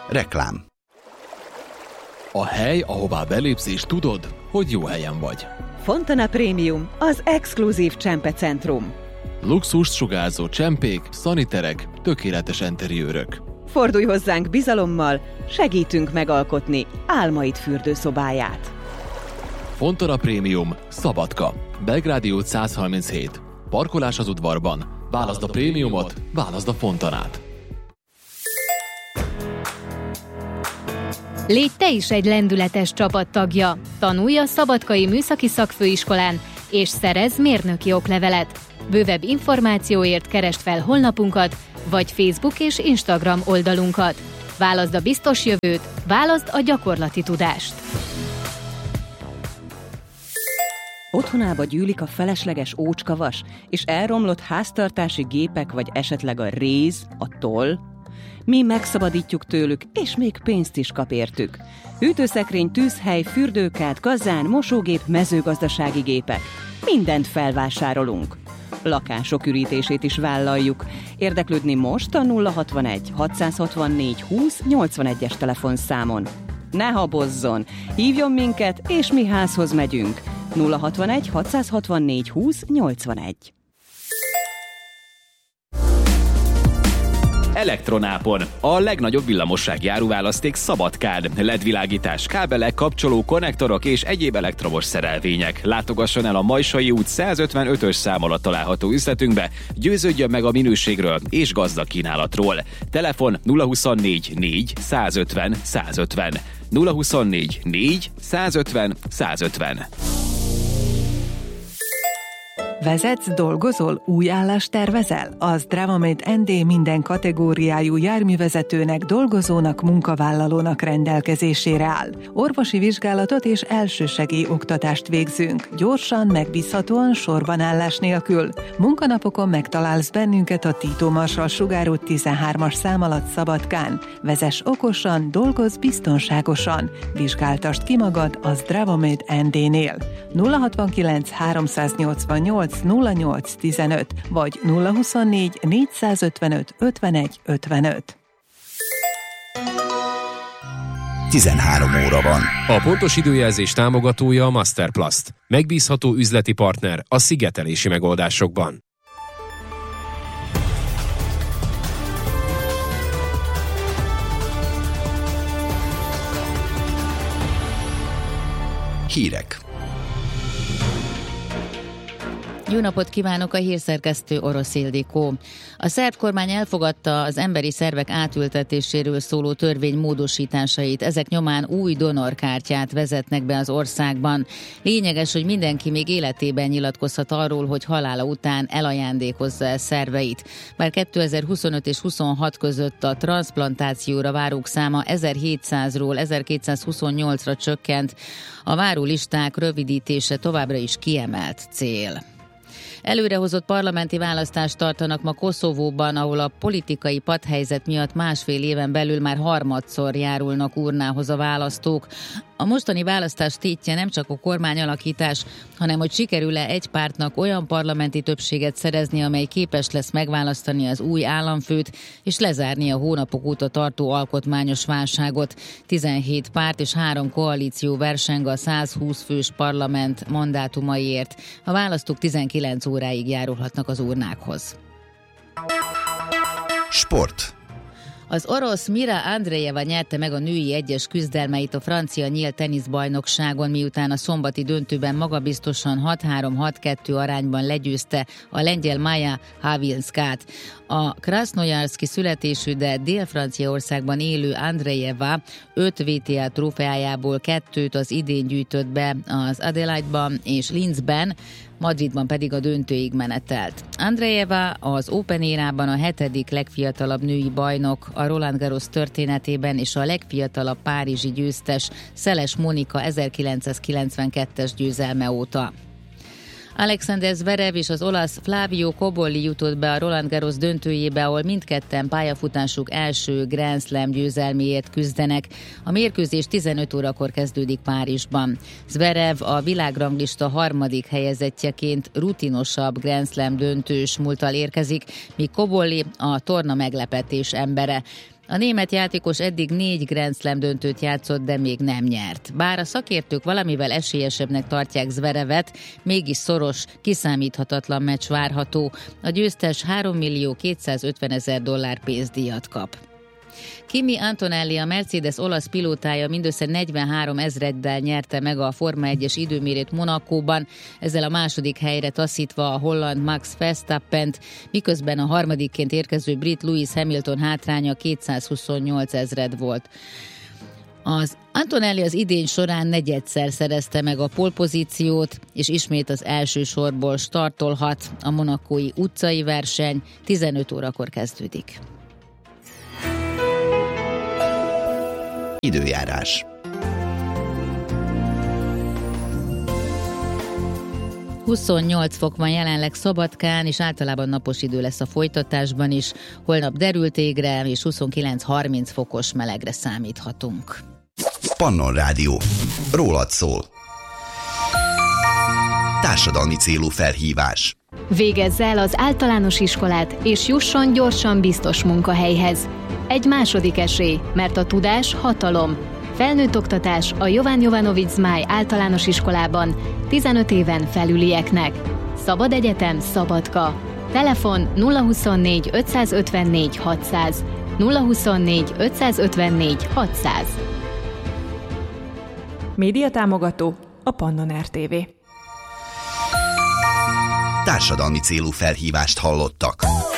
Reklám. A hely, ahová belépsz és tudod, hogy jó helyen vagy. Fontana Premium, az exkluzív csempecentrum. Luxust sugárzó csempék, szaniterek, tökéletes enteriőrök. Fordulj hozzánk bizalommal, segítünk megalkotni álmaid fürdőszobáját. Fontana Premium, Szabadka, Belgrádi út 137. Parkolás az udvarban. Válaszd a prémiumot, válaszd a Fontanát. Légy te is egy lendületes csapattagja. Tanulj a Szabadkai Műszaki Szakfőiskolán, és szerezz mérnöki oklevelet. Bővebb információért keresd fel honlapunkat, vagy Facebook és Instagram oldalunkat. Válaszd a biztos jövőt, válaszd a gyakorlati tudást. Otthonába gyűlik a felesleges ócskavas, és elromlott háztartási gépek, vagy esetleg a réz, a toll? Mi megszabadítjuk tőlük, és még pénzt is kap értük. Hűtőszekrény, tűzhely, fürdőkád, kazán, mosógép, mezőgazdasági gépek. Mindent felvásárolunk. Lakások ürítését is vállaljuk. Érdeklődni most a 061 664 20 81-es telefonszámon. Ne habozzon! Hívjon minket, és mi házhoz megyünk. 061 664 20 81. Elektronápon. A legnagyobb villamossági áruválaszték Szabadkán. LED-világítás, kábelek, kapcsoló, konnektorok és egyéb elektromos szerelvények. Látogasson el a Majsai út 155-ös szám alatt található üzletünkbe, győződjön meg a minőségről és gazdag kínálatról. Telefon 024 4 150 150. 024 4 150 150. Vezetsz, dolgozol, új állást tervezel? Az Dravamate ND minden kategóriájú járművezetőnek, dolgozónak, munkavállalónak rendelkezésére áll. Orvosi vizsgálatot és elsősegély oktatást végzünk. Gyorsan, megbízhatóan, sorban állás nélkül. Munkanapokon megtalálsz bennünket a Tito Marsalls sugárút 13-as szám alatt Szabadkán. Vezess okosan, dolgozz biztonságosan. Vizsgáltasd ki magad az Dravamate ND-nél. 069 388 0815 vagy 024 455 51 55. 13 óra van. A pontos időjelzés támogatója a Masterplast. Megbízható üzleti partner a szigetelési megoldásokban. Hírek. Jó napot kívánok, a hírszerkesztő Orosz Ildikó. A szerb kormány elfogadta az emberi szervek átültetéséről szóló törvény módosításait. Ezek nyomán új donorkártyát vezetnek be az országban. Lényeges, hogy mindenki még életében nyilatkozhat arról, hogy halála után elajándékozza el szerveit. Bár 2025 és 26 között a transzplantációra várók száma 1700-ról 1228-ra csökkent, a várólisták rövidítése továbbra is kiemelt cél. Előrehozott parlamenti választást tartanak ma Koszovóban, ahol a politikai patthelyzet miatt másfél éven belül már harmadszor járulnak urnához a választók. A mostani választás tétje nem csak a kormányalakítás, hanem hogy sikerül-e egy pártnak olyan parlamenti többséget szerezni, amely képes lesz megválasztani az új államfőt, és lezárni a hónapok óta tartó alkotmányos válságot. 17 párt és 3 koalíció verseng a 120 fős parlament mandátumaiért. A választók 19 óráig járulhatnak az urnákhoz. Sport. Az orosz Mira Andreeva nyerte meg a női egyes küzdelmeit a francia nyílt teniszbajnokságon, miután a szombati döntőben magabiztosan 6-3-6-2 arányban legyőzte a lengyel Maja Havinskát. A krasznojarszki születésű, de Dél-Franciaországban élő Andreeva 5 VTA trófeájából 2-t az idén gyűjtött be az Adelaide-ban és Linzben, Madridban pedig a döntőig menetelt. Andreeva az Open érában a 7. legfiatalabb női bajnok a Roland Garros történetében, és a legfiatalabb párizsi győztes Szeles Monika 1992-es győzelme óta. Alexander Zverev és az olasz Flavio Cobolli jutott be a Roland Garros döntőjébe, ahol mindketten pályafutásuk első Grand Slam győzelméért küzdenek. A mérkőzés 15 órakor kezdődik Párizsban. Zverev a világranglista 3. helyezettjeként rutinosabb Grand Slam döntős múlttal érkezik, míg Cobolli a torna meglepetés embere. A német játékos eddig 4 Grand Slam döntőt játszott, de még nem nyert. Bár a szakértők valamivel esélyesebbnek tartják Zverevet, mégis szoros, kiszámíthatatlan meccs várható. A győztes $3.250.000 pénzdíjat kap. Kimi Antonelli, a Mercedes olasz pilótája mindössze 43 ezreddel nyerte meg a Forma 1-es időmérőt Monacóban, ezzel a második helyre taszítva a holland Max Verstappent, miközben a harmadikként érkező brit Lewis Hamilton hátránya 228 ezred volt. Az Antonelli az idény során negyedszer szerezte meg a pole-pozíciót, és ismét az első sorból startolhat. A monacói utcai verseny 15 órakor kezdődik. Időjárás. ...28 fok van jelenleg Szabadkán, és általában napos idő lesz a folytatásban is. Holnap derült égre, és 29-30 fokos melegre számíthatunk. Pannon Rádió. Rólad szól. Társadalmi célú felhívás. Végezze el az általános iskolát, és jusson gyorsan biztos munkahelyhez. Egy második esély, mert a tudás hatalom. Felnőtt oktatás a Jovan Jovanovic Zmáj általános iskolában 15 éven felülieknek. Szabad Egyetem Szabadka. Telefon 024 554 600. 024 554 600. Média támogató a Pannon RTV. Társadalmi célú felhívást hallottak.